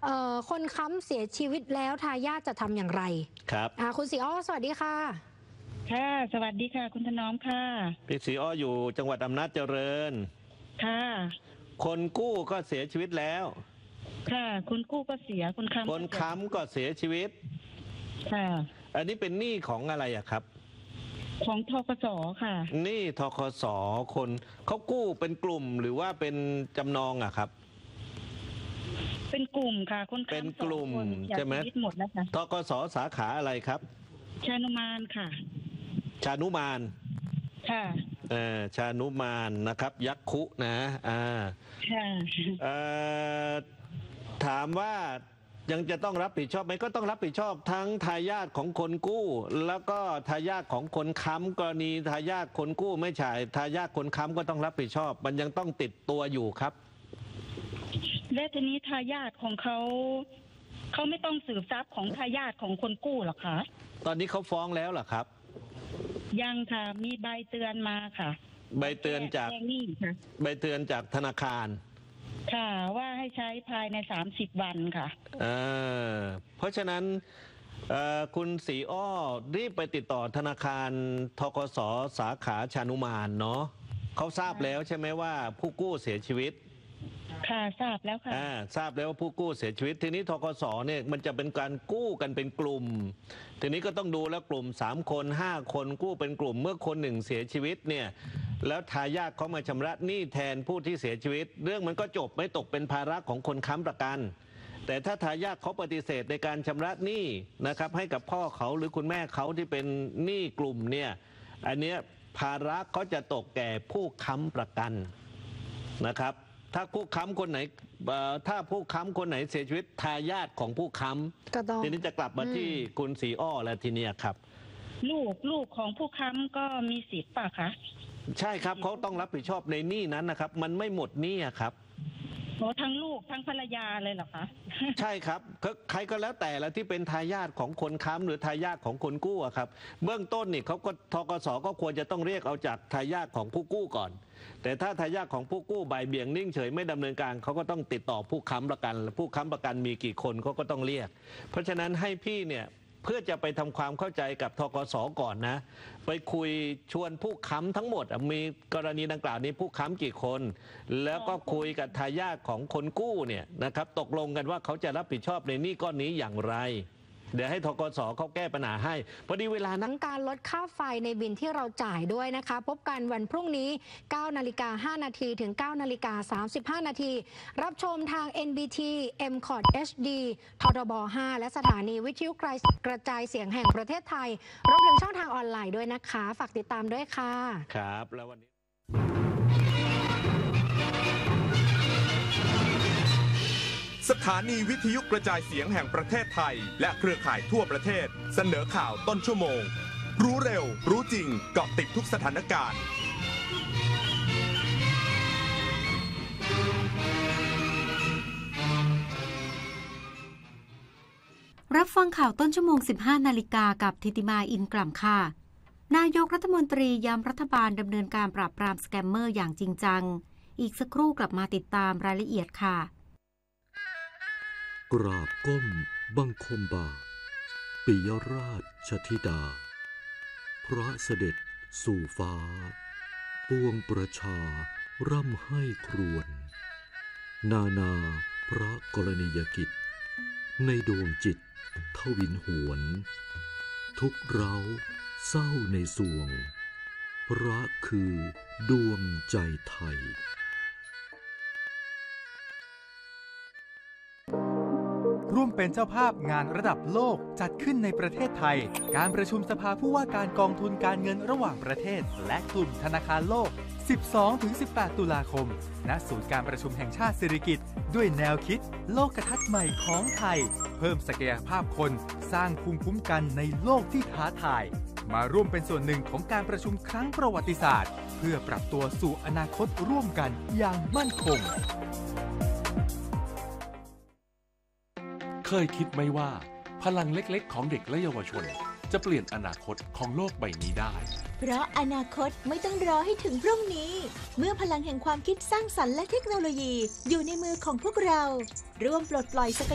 คนค้ำเสียชีวิตแล้วทายาทจะทำอย่างไรครับคุณสีอ้อสวัสดีค่ะค่ะสวัสดีค่ะคุณถนอมค่ะพี่สีอ้ออยู่จังหวัดอำนาจเจริญค่ะคนกู้ก็เสียชีวิตแล้วค่ะคนกู้ก็เสียคนค้ำก็เสียชีวิตค่ะอันนี้เป็นหนี้ของอะไรอะครับของธกส.ค่ะหนี้ธกส.คนเขากู้เป็นกลุ่มหรือว่าเป็นจำนองอะครับเป็นกลุ่มค่ะคนค้ำเป็นกลุ่มใช่ไหมหมดแล้วค่ะธกส.สาขาอะไรครับชานุมานค่ะชานุมานค่ะชานุมานนะครับยักคุนะค่ะถามว่ายังจะต้องรับผิดชอบไหมก็ต้องรับผิดชอบทั้งทายาทของคนกู้แล้วก็ทายาทของคนค้ำกรณีทายาทคนกู้ไม่จ่ายทายาทคนค้ำก็ต้องรับผิดชอบมันยังต้องติดตัวอยู่ครับและทีนี้ทายาทของเขาไม่ต้องสืบทรัพย์ของทายาทของคนกู้หรอคะตอนนี้เขาฟ้องแล้วเหรอครับยังค่ะมีใบเตือนมาค่ะใบเตือนจากใบเตือนจากธนาคารค่ะว่าให้ใช้ภายใน30 วันค่ะเพราะฉะนั้นคุณศรีอ้อรีบไปติดต่อธนาคารธกส.สาขาชานุมานเนาะเขาทราบแล้วใช่ไหมว่าผู้กู้เสียชีวิตค่ะทราบแล้วค่ะทราบแล้วว่าผู้กู้เสียชีวิตทีนี้ธกส.เนี่ยมันจะเป็นการกู้กันเป็นกลุ่มทีนี้ก็ต้องดูแล้วกลุ่ม3 คน5 คนกู้เป็นกลุ่มเมื่อคนหนึ่งเสียชีวิตเนี่ยแล้วทายาทเขามาชำระหนี้แทนผู้ที่เสียชีวิตเรื่องมันก็จบไม่ตกเป็นภาระของคนค้ำประกันแต่ถ้าทายาทเขาปฏิเสธในการชำระหนี้นะครับให้กับพ่อเขาหรือคุณแม่เขาที่เป็นหนี้กลุ่มเนี่ยอันนี้ภาระก็จะตกแก่ผู้ค้ำประกันนะครับถ้าผู้ค้ำคนไหนเสียชีวิตทายาทของผู้ค้ำทีนี้จะกลับมาที่คุณศรีอ้อแล้วทีนี้ครับลูกของผู้ค้ำก็มีสิทธิ์ป่ะคะใช่ครับเขาต้องรับผิดชอบในหนี้นั้นนะครับมันไม่หมดหนี้ครับโอ้ทั้งลูกทั้งภรรยาเลยเหรอคะใช่ครับใครก็แล้วแต่ละที่เป็นทายาทของคนค้ำหรือทายาทของคนกู้ครับเบื้องต้นนี่เขาก็ธกส.ก็ควรจะต้องเรียกเอาจากทายาทของผู้กู้ก่อนแต่ถ้าทายาทของผู้กู้บ่ายเบี่ยงนิ่งเฉยไม่ดำเนินการเขาก็ต้องติดต่อผู้ค้ำประกันผู้ค้ำประกันมีกี่คนเขาก็ต้องเรียกเพราะฉะนั้นให้พี่เนี่ยเพื่อจะไปทำความเข้าใจกับธกส.ก่อนนะไปคุยชวนผู้ค้ำทั้งหมดมีกรณีดังกล่าวนี้ผู้ค้ำกี่คนแล้วก็คุยกับทายาทของคนกู้เนี่ยนะครับตกลงกันว่าเขาจะรับผิดชอบในหนี้ก้อนนี้อย่างไรเดี๋ยวให้ธกส.เขาแก้ปัญหาให้พอดีเวลานั้นการลดค่าไฟในบิลที่เราจ่ายด้วยนะคะพบกันวันพรุ่งนี้ 9:05 น.ถึง 9:35 น.รับชมทาง NBT MCOT HD ททบ 5 และสถานีวิทยุกระจายเสียงแห่งประเทศไทยรวมถึงช่องทางออนไลน์ด้วยนะคะฝากติดตามด้วยค่ะครับแล้ววันนี้สถานีวิทยุกระจายเสียงแห่งประเทศไทยและเครือข่ายทั่วประเทศเสนอข่าวต้นชั่วโมงรู้เร็วรู้จริงเกาะติดทุกสถานการณ์รับฟังข่าวต้นชั่วโมง 15 นาฬิกากับธิติมาอินกล่ำค่ะนายกรัฐมนตรีย้ำรัฐบาลดำเนินการปราบปรามสแกมเมอร์อย่างจริงจังอีกสักครู่กลับมาติดตามรายละเอียดค่ะกราบก้มบังคมบาทปิยราชธิดาพระเสด็จสู่ฟ้าปวงประชาร่ำให้ครวญนาพระกรณียกิจในดวงจิตทวินหวนทุกเร้าเศร้าในสวงพระคือดวงใจไทยร่วมเป็นเจ้าภาพงานระดับโลกจัดขึ้นในประเทศไทยการประชุมสภาผู้ว่าการกองทุนการเงินระหว่างประเทศและกลุ่มธนาคารโลก 12-18 ตุลาคมณศูนย์การประชุมแห่งชาติสิริกิติ์ด้วยแนวคิดโลกทัศน์ใหม่ของไทยเพิ่มศักยภาพคนสร้างภูมิคุ้มกันในโลกที่ท้าทายมาร่วมเป็นส่วนหนึ่งของการประชุมครั้งประวัติศาสตร์เพื่อปรับตัวสู่อนาคตร่วมกันอย่างมั่นคงเคยคิดไหมว่าพลังเล็กๆของเด็กและเยาวชนจะเปลี่ยนอนาคตของโลกใบนี้ได้เพราะอนาคตไม่ต้องรอให้ถึงพรุ่งนี้เมื่อพลังแห่งความคิดสร้างสรรค์และเทคโนโลยีอยู่ในมือของพวกเราร่วมปลดปล่อย